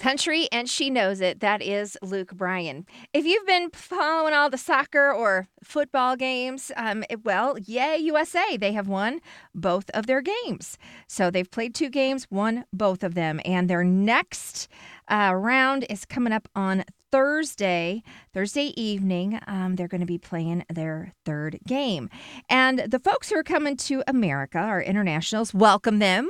Country, and she knows it. That is Luke Bryan. If you've been following all the soccer or football games, yay, USA. They have won both of their games. So they've played 2 games, won both of them. And their next round is coming up on Thursday evening. They're going to be playing their 3rd game. And the folks who are coming to America, our internationals, welcome them.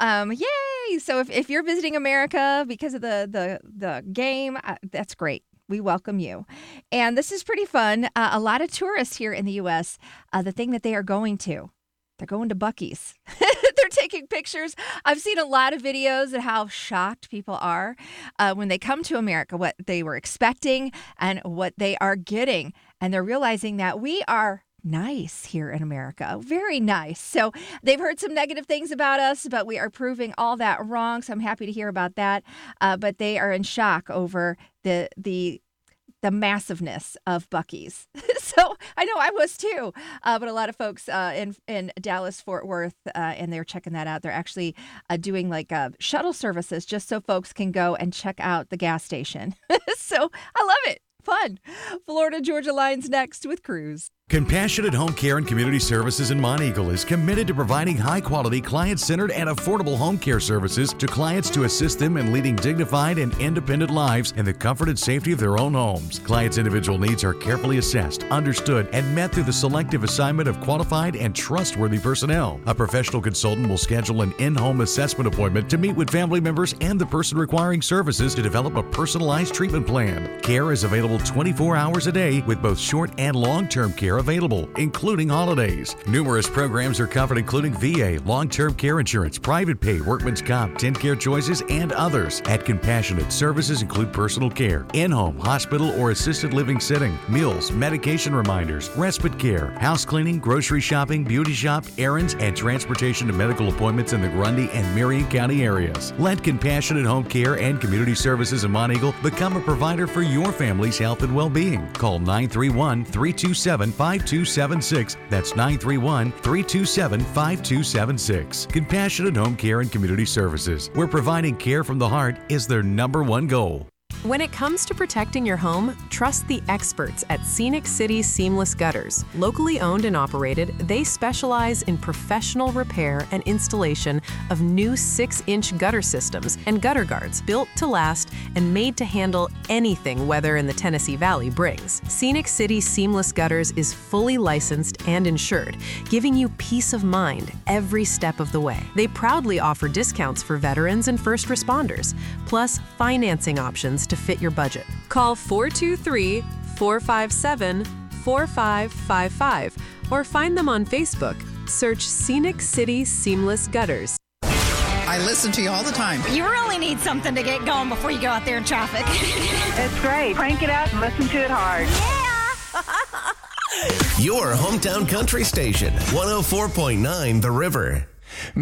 Yay! So if you're visiting America because of the game, that's great. We welcome you. And this is pretty fun. A lot of tourists here in the U.S., the thing that they're going to Buc-ee's. They're taking pictures. I've seen a lot of videos of how shocked people are when they come to America, what they were expecting and what they are getting. And they're realizing that we are nice here in America. Very nice. So they've heard some negative things about us, but we are proving all that wrong. So I'm happy to hear about that. But they are in shock over the massiveness of Buc-ee's. So I know I was too, but a lot of folks in Dallas, Fort Worth, and they're checking that out. They're actually doing like shuttle services just so folks can go and check out the gas station. So I love it. Fun. Florida Georgia Line's next with Cruz. Compassionate Home Care and Community Services in Monteagle is committed to providing high-quality, client-centered, and affordable home care services to clients to assist them in leading dignified and independent lives in the comfort and safety of their own homes. Clients' individual needs are carefully assessed, understood, and met through the selective assignment of qualified and trustworthy personnel. A professional consultant will schedule an in-home assessment appointment to meet with family members and the person requiring services to develop a personalized treatment plan. Care is available 24 hours a day with both short and long-term care available, including holidays. Numerous programs are covered, including VA, long-term care insurance, private pay, workman's comp, TennCare choices, and others. At Compassionate, services include personal care, in-home, hospital, or assisted living sitting, meals, medication reminders, respite care, house cleaning, grocery shopping, beauty shop, errands, and transportation to medical appointments in the Grundy and Marion County areas. Let Compassionate Home Care and Community Services in Monteagle become a provider for your family's health and well-being. Call 931-327-5276. That's 931-327-5276. Compassionate Home Care and Community Services, where providing care from the heart is their #1 goal. When it comes to protecting your home, trust the experts at Scenic City Seamless Gutters. Locally owned and operated, they specialize in professional repair and installation of new 6-inch gutter systems and gutter guards built to last and made to handle anything weather in the Tennessee Valley brings. Scenic City Seamless Gutters is fully licensed and insured, giving you peace of mind every step of the way. They proudly offer discounts for veterans and first responders, plus financing options to fit your budget. Call 423-457-4555 or find them on Facebook. Search Scenic City Seamless Gutters. I listen to you all the time. You really need something to get going before you go out there in traffic. It's great. Crank it up and listen to it hard. Yeah! Your hometown country station, 104.9 The River.